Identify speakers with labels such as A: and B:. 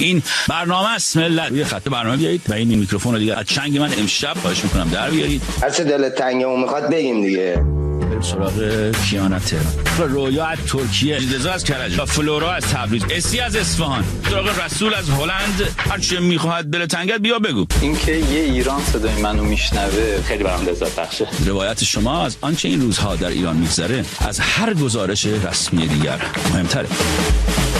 A: این برنامه است ملت. یه خط برنامه بیارید و این میکروفون رو دیگه از چنگ من امشب خواهش میکنم در بیارید.
B: هر چه دلت تنگه و میخواد بگیم دیگه.
A: بریم سراغ کیانا تهران، رویا از ترکیه، رضا از کرج، فلورا از تبریز، اسی از اصفهان، سراغ رسول از هلند. هر چه میخواد دل تنگت بیا بگو.
C: اینکه یه ایران صدای منو میشنوه
D: خیلی برام لذت بخشه.
A: روایت شما از آنچه این روزها در ایران میگذره از هر گزارش رسمی دیگر مهمتره.